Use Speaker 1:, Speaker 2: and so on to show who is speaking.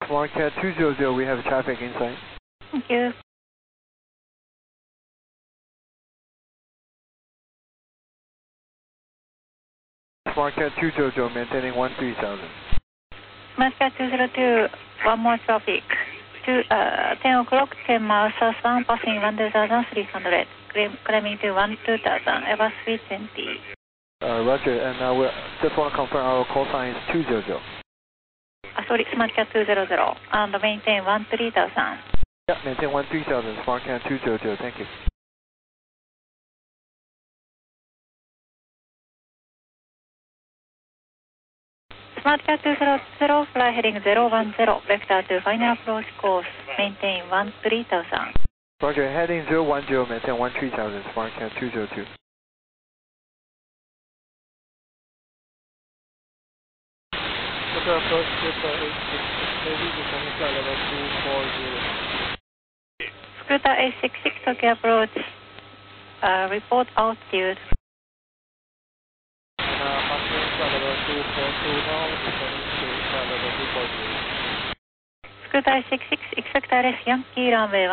Speaker 1: Smart Cat 200, we have traffic inside.
Speaker 2: Thank you.
Speaker 1: Smart Cat 200, maintaining 13,000.
Speaker 2: Smart Cat 202, one more traffic. 10 o'clock, 10 miles southbound, passing 1,300, climbing to 12,000, Airbus 320.
Speaker 1: Roger, and we just want to confirm our call sign is 200.
Speaker 2: Sorry, Smart Cat 200, and maintain 13,000.
Speaker 1: Yeah, maintain 13,000, Smart Cat 200, thank you.
Speaker 2: Smart Cat 200, fly heading 010, vector to final approach course, maintain 13,000.
Speaker 1: Roger, heading 010, maintain 13,000, Smart Cat 202.
Speaker 3: Approach Scooter 866, maybe the Tamiya level 240.
Speaker 2: Scooter 866, Tokyo approach, report altitude.
Speaker 3: Passing level 242 now, returning to level 240.
Speaker 2: Scooter 866, expect RF Yankee runway